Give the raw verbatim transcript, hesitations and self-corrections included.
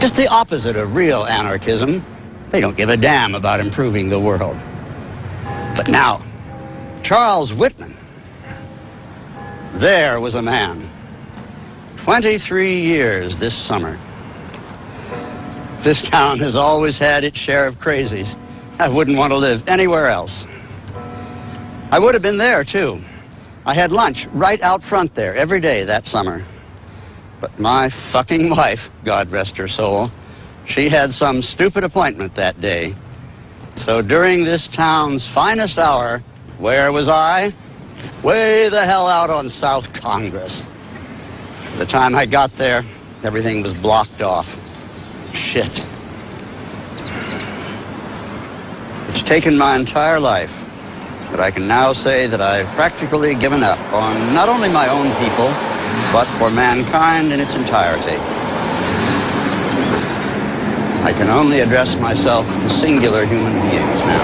Just the opposite of real anarchism. They don't give a damn about improving the world. But now, Charles Whitman, there was a man. twenty-three years this summer. This town has always had its share of crazies. I wouldn't want to live anywhere else. I would have been there, too. I had lunch right out front there every day that summer. But my fucking wife, God rest her soul, she had some stupid appointment that day. So during this town's finest hour, where was I? Way the hell out on South Congress. By the time I got there, everything was blocked off. Shit. It's taken my entire life, but I can now say that I've practically given up on not only my own people, but for mankind in its entirety. I can only address myself to singular human beings now.